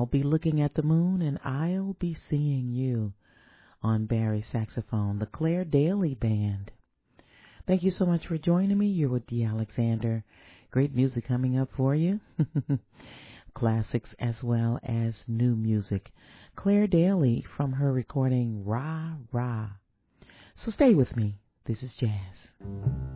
be looking at the moon and I'll be seeing you on Barry saxophone, the Claire Daly Band. Thank you so much for joining me. You're with Dee Alexander. Great music coming up for you. Classics as well as new music. Claire Daly from her recording Rah Rah. So stay with me. This is jazz.